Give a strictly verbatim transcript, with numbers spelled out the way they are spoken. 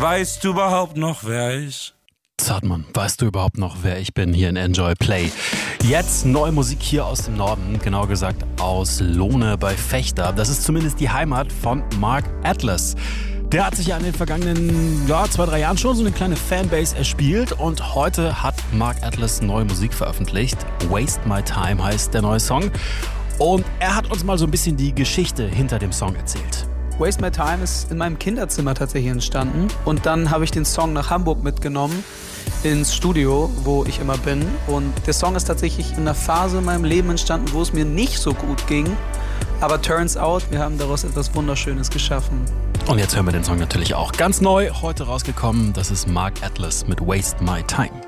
Weißt du überhaupt noch, wer ich? Zartmann, weißt du überhaupt noch, wer ich bin hier in Enjoy Play? Jetzt neue Musik hier aus dem Norden, genau gesagt aus Lohne bei Vechta. Das ist zumindest die Heimat von Mark Atlas. Der hat sich ja in den vergangenen ja, zwei, drei Jahren schon so eine kleine Fanbase erspielt und heute hat Mark Atlas neue Musik veröffentlicht. Waste My Time heißt der neue Song und er hat uns mal so ein bisschen die Geschichte hinter dem Song erzählt. Waste My Time ist in meinem Kinderzimmer tatsächlich entstanden und dann habe ich den Song nach Hamburg mitgenommen ins Studio, wo ich immer bin, und der Song ist tatsächlich in einer Phase in meinem Leben entstanden, wo es mir nicht so gut ging, aber turns out, wir haben daraus etwas Wunderschönes geschaffen. Und jetzt hören wir den Song natürlich auch ganz neu, heute rausgekommen, das ist Mark Atlas mit Waste My Time.